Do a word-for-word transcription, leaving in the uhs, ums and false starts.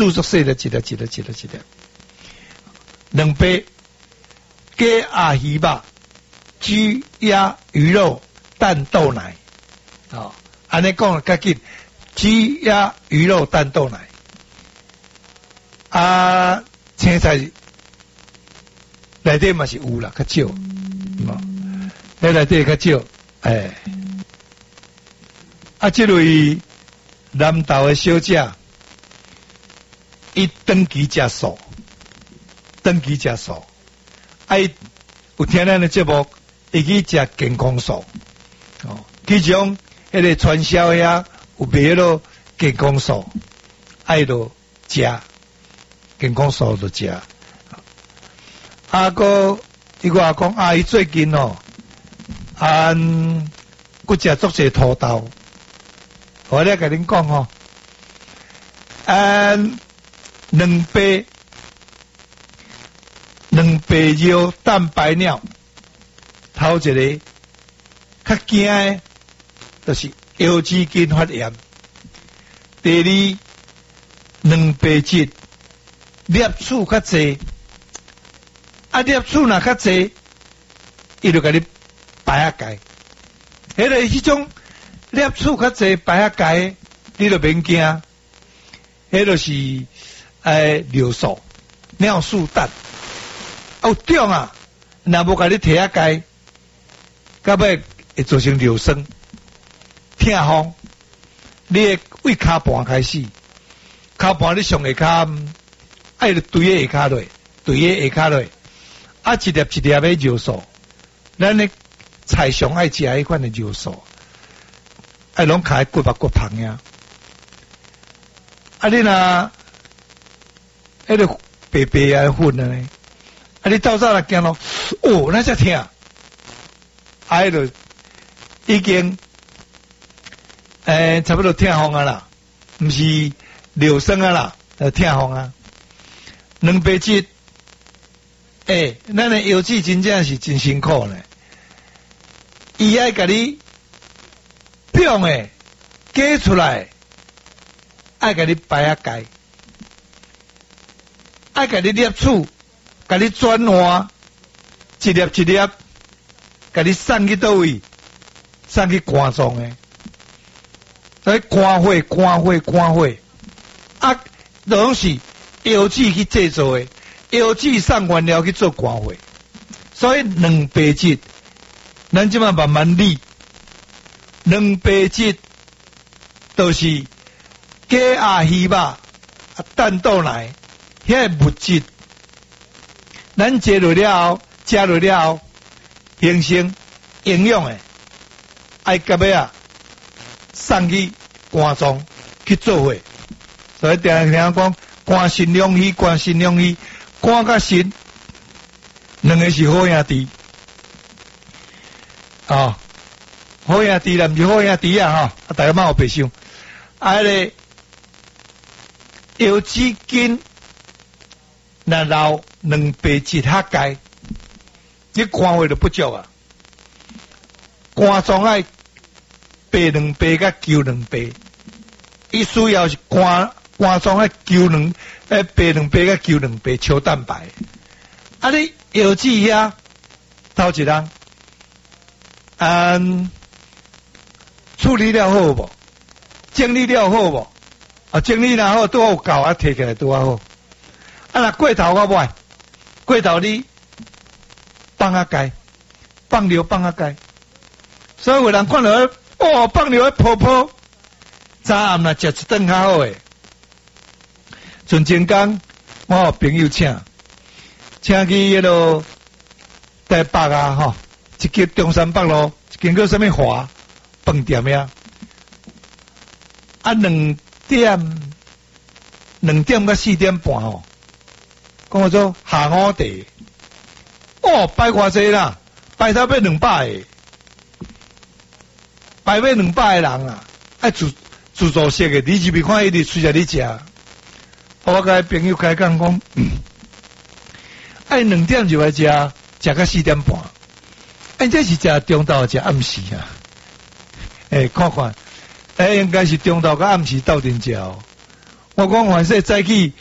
拄足细粒一粒一粒一粒一粒，两杯鸡鸭鱼肉、鸡鸭鱼肉、蛋豆奶，哦，安尼讲较紧，鸡鸭鱼肉蛋豆奶，啊，青菜内底嘛是有啦，较少，嗯，迄内底较少，哎，啊，这类南投的小姐。伊长期食素，长期食素，啊！伊有听咱的节目，伊去食健康素，哦，其中迄个传销遐有卖迄个健康素，爱就食健康素就食。啊个伊话讲啊，伊最近哦，啊，佮食足侪土豆，我咧甲恁讲吼，啊。两杯两杯肉蛋白尿，头一个较惊的，就是腰子筋发炎。第二，两杯质摄取较济，啊摄取若较济，伊就甲你排下解。迄个迄种摄取较济排下解，你就免惊，迄就是诶尿素、尿素蛋。有重啊，若无甲你摕下解，到尾会造成尿酸、痛风。你的胃骹盘开始，骹盘你上下骹，爱就堆喺下骹落，堆喺下骹落，啊一粒一粒的尿素，咱的菜上爱食迄款的尿素，爱拢卡喺骨肉骨旁呀。啊你若迄个白白啊粉啊呢？啊你透早来惊咯，哦，那只痛，啊迄个已经。诶、欸，差不多痛风啊啦，毋是尿酸啊啦，呃，痛风啊。两杯质，诶、欸，咱的腰子真正是真辛苦呢。伊爱甲你变诶，加出来，爱甲你排下解，爱甲你摄取，甲你转换，一粒一粒，甲你送去倒位，送去肝脏诶。在肝火、肝火、肝火，啊，拢是腰子去制作的，腰子送完了去做肝火，所以两杯质，咱即马慢慢理，两杯质都是鸡鸭鱼肉、啊蛋豆奶，遐个物质，咱接落了后，加落了后，形成营养的，爱甲尾啊。送去肝脏去做伙，所以定定听讲肝肾两虚，肝肾两虚，肝甲肾两个是好兄弟啊，好兄弟啦，毋是好兄弟啊哈，大家莫有白想。啊，迄个腰子筋若老两倍质合解，你肝胃就不足啊，肝脏爱。白两杯甲球两杯，伊需要是肝肝脏诶球两诶白两杯甲球两杯超蛋白。啊，你腰子遐头一人，嗯，处理了好无？整理了好无？啊，整理了好拄好有够啊，摕起来拄好好。啊，若过头我袂，过头你放下解，放尿放下解，所以有人看到。哦，放尿喺泡泡，早暗若食一顿较好诶。前前工我有朋友请，请去迄落台北啊，吼，一间中山北路，一间叫什么华饭店呀？啊，两点两点到四点半哦，讲做下午茶，哦，摆偌济啦，摆头要两百个。排尾两百个人啊，爱自自助式的，你入去看伊直随着你食。我甲朋友开讲讲，嗯，爱两点就来食，食到四点半。哎，这是食中昼食暗时啊？诶、欸，看看，诶、欸，应该是中昼甲暗时斗阵食哦。 膀胱反射再去